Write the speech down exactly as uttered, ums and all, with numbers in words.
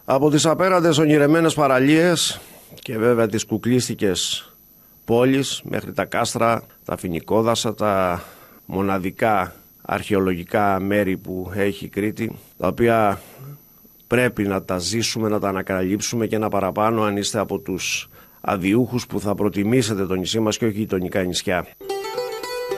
Από τις απέραντες ονειρεμένες παραλίες και βέβαια τις κουκλίστικες πόλεις μέχρι τα κάστρα, τα φοινικόδασα, τα μοναδικά αρχαιολογικά μέρη που έχει η Κρήτη, τα οποία πρέπει να τα ζήσουμε, να τα ανακαλύψουμε και ένα παραπάνω αν είστε από τους αδιούχους που θα προτιμήσετε το νησί μας και όχι γειτονικά νησιά.